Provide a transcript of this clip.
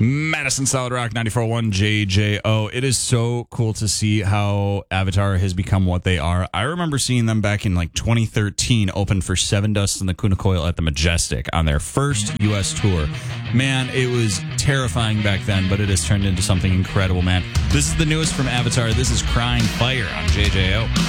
Madison Solid Rock 94.1 JJO. It is so cool to see how Avatar has become what they are. I remember seeing them back in like 2013 open for Seven Dust and the Kuna Coil at the Majestic on their first U.S. tour. Man, it was terrifying back then, but it has turned into something incredible, man. This is the newest from Avatar. This is Crying Fire on JJO.